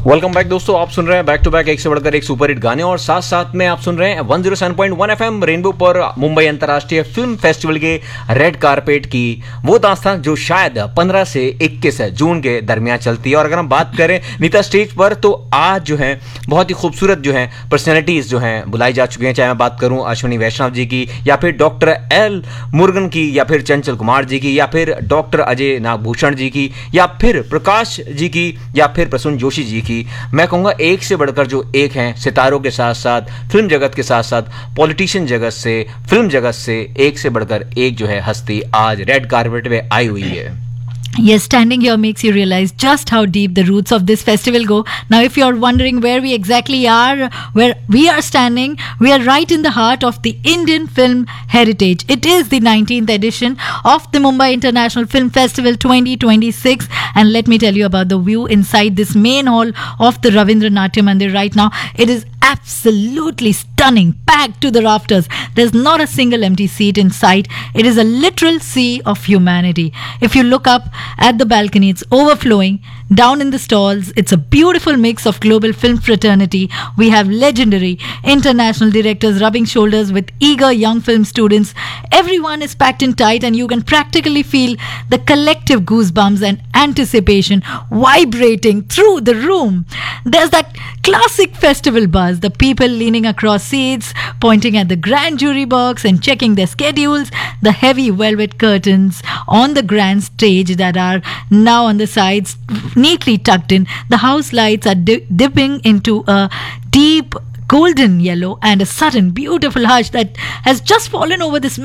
Welcome back दोस्तों, आप सुन रहे हैं बैक टू बैक एक से बढ़कर एक सुपर हिट गाने और साथ साथ में आप सुन रहे हैं 107.1 एफएम रेनबो पर मुंबई अंतर्राष्ट्रीय फिल्म फेस्टिवल के रेड कारपेट की वो दास्तान जो शायद 15 से 21 जून के दरमियान चलती है। और अगर हम बात करें नीता स्टेज पर तो आज जो है बहुत ही खूबसूरत जो है पर्सनैलिटीज जो है बुलाई जा चुकी हैं, चाहे मैं बात करूं अश्विनी वैष्णव जी की या फिर डॉक्टर एल मुरुगन की या फिर चंचल कुमार जी की या फिर डॉक्टर अजय नागभूषण जी की या फिर प्रकाश जी की या फिर प्रसून जोशी जी की। मैं कहूंगा एक से बढ़कर जो एक हैं, सितारों के साथ साथ फिल्म जगत के साथ साथ पॉलिटिशियन जगत से, फिल्म जगत से एक से बढ़कर एक जो है हस्ती आज रेड कार्पेट पे आई हुई है। Yes, standing here makes you realize just how deep the roots of this festival go. Now, if you're wondering where we exactly are, where we are standing, we are right in the heart of the Indian film heritage. It is the 19th edition of the Mumbai International Film Festival 2026. And let me tell you about the view inside this main hall of the Ravindra Natya Mandir right now. It is absolutely stunning, packed to the rafters. There's not a single empty seat in sight. It is a literal sea of humanity. If you look up at the balcony, it's overflowing. Down in the stalls, it's a beautiful mix of global film fraternity. We have legendary international directors rubbing shoulders with eager young film students. Everyone is packed in tight and you can practically feel the collective goosebumps and anticipation vibrating through the room. There's that classic festival buzz, the people leaning across seats, pointing at the grand jury box and checking their schedules, the heavy velvet curtains on the grand stage that are now on the sides neatly tucked in. The house lights are dipping into a deep golden yellow and a sudden beautiful hush that has just fallen over this